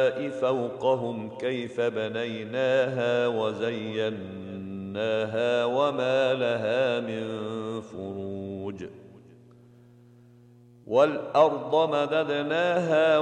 فوقهم كيف بنيناها وزيناها وما لها من فروج والأرض مددناها